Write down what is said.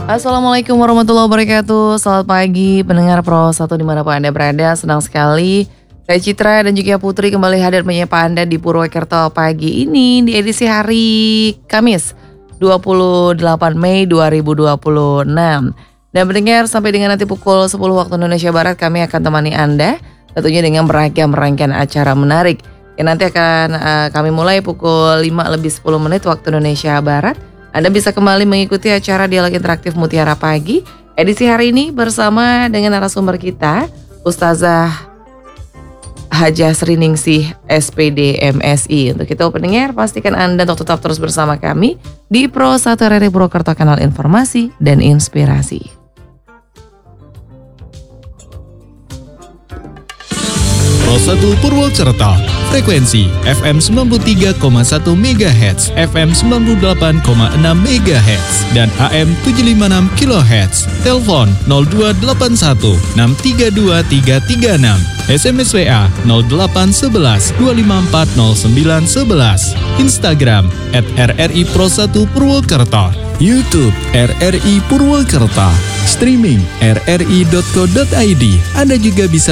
Assalamualaikum warahmatullahi wabarakatuh. Selamat pagi pendengar Pro 1 dimanapun Anda berada. Senang sekali saya Citra dan juga Putri kembali hadir menyapa Anda di Purwokerto pagi ini di edisi hari Kamis 28 Mei 2026. Dan pendengar sampai dengan nanti pukul 10 waktu Indonesia Barat kami akan temani Anda tentunya dengan beragam rangkaian acara menarik yang nanti akan kami mulai pukul 5:10 waktu Indonesia Barat. Anda bisa kembali mengikuti acara Dialog Interaktif Mutiara Pagi edisi hari ini bersama dengan narasumber kita Ustazah Hajah Sriningsih SPD MSI. Untuk itu pendengar pastikan Anda untuk tetap terus bersama kami di Pro 1 RRI Purwokerto, kanal informasi dan inspirasi. Pro 1 Purwokerto, frekuensi FM 93,1 MHz, FM 98,6 MHz, dan AM 756 kHz. Telepon 0281 632 336, SMS WA 0811 254 0911, Instagram @RRI Pro 1 Purwokerto, YouTube RRI Purwokerto, streaming rri.co.id. Anda juga bisa